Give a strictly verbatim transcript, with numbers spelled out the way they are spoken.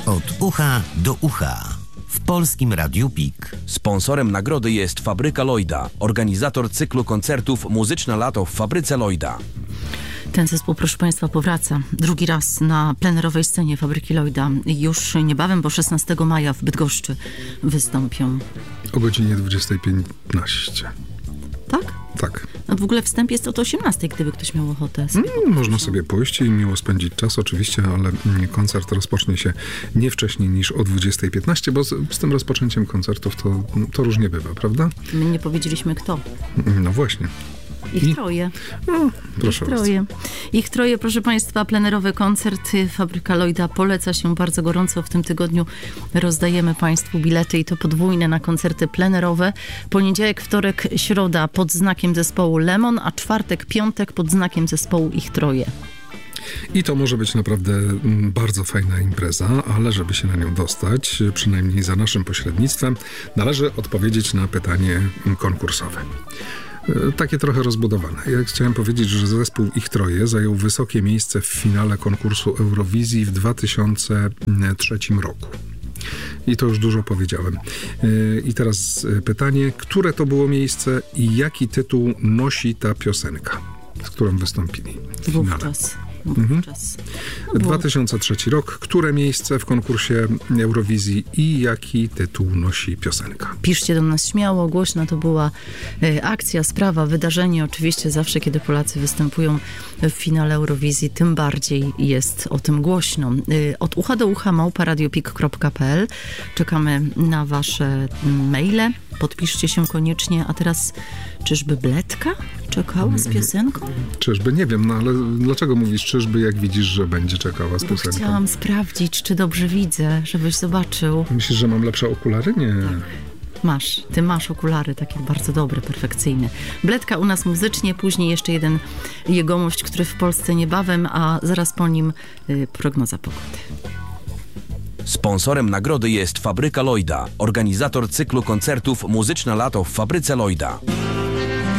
Od ucha do ucha. W Polskim Radiu P I K. Sponsorem nagrody jest Fabryka Lloyda, organizator cyklu koncertów Muzyczne Lato w Fabryce Lloyda. Ten zespół, proszę Państwa, powraca drugi raz na plenerowej scenie Fabryki Lloyda. Już niebawem, bo szesnastego maja w Bydgoszczy wystąpią. O godzinie dwudziestej piętnaście. Tak? Tak. No w ogóle wstęp jest od osiemnastej, gdyby ktoś miał ochotę. Mm, można sobie pójść i miło spędzić czas oczywiście, ale koncert rozpocznie się nie wcześniej niż o dwudziestej piętnaście, bo z, z tym rozpoczęciem koncertów to, to różnie bywa, prawda? My nie powiedzieliśmy kto. No właśnie. Ich I? troje. No, proszę Ich troje. Ich troje, proszę Państwa, plenerowy koncert Fabryka Lloyda poleca się bardzo gorąco. W tym tygodniu rozdajemy Państwu bilety i to podwójne na koncerty plenerowe. Poniedziałek, wtorek, środa pod znakiem zespołu Lemon, a czwartek, piątek pod znakiem zespołu Ich troje. I to może być naprawdę bardzo fajna impreza, ale żeby się na nią dostać, przynajmniej za naszym pośrednictwem, należy odpowiedzieć na pytanie konkursowe. Takie trochę rozbudowane. Ja chciałem powiedzieć, że zespół Ich troje zajął wysokie miejsce w finale konkursu Eurowizji w dwa tysiące trzecim roku. I to już dużo powiedziałem. I teraz pytanie, które to było miejsce i jaki tytuł nosi ta piosenka, z którą wystąpili w finale? Wówczas. Mhm. No dwa tysiące trzeci rok. Które miejsce w konkursie Eurowizji i jaki tytuł nosi piosenka? Piszcie do nas śmiało, głośna to była y, akcja, sprawa, wydarzenie. Oczywiście zawsze, kiedy Polacy występują w finale Eurowizji, tym bardziej jest o tym głośno. Y, od ucha do ucha małpa radiopik kropka p l. Czekamy na wasze maile. Podpiszcie się koniecznie. A teraz, czyżby Bledka czekała z piosenką? Czyżby? Nie wiem, no ale dlaczego mówisz czyżby, jak widzisz, że będzie czekała z Bo piosenką? chciałam sprawdzić, czy dobrze widzę, żebyś zobaczył. Myślisz, że mam lepsze okulary? Nie. Tak. Masz, ty masz okulary takie bardzo dobre, perfekcyjne. Bledka u nas muzycznie, później jeszcze jeden jegomość, który w Polsce niebawem, a zaraz po nim y, prognoza pogody. Sponsorem nagrody jest Fabryka Lloyda, organizator cyklu koncertów Muzyczne Lato w Fabryce Lloyda.